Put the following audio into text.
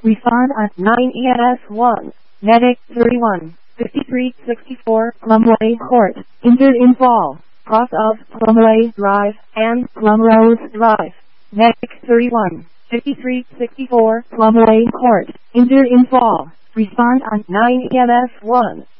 Respond on 9 EMS 1. Medic 31, 5364 Plumway Court. Injured in fall. Cross of Plumway Drive and Plumrose Drive. Medic 31, 5364 Plumway Court. Injured in fall. Respond on 9 EMS 1.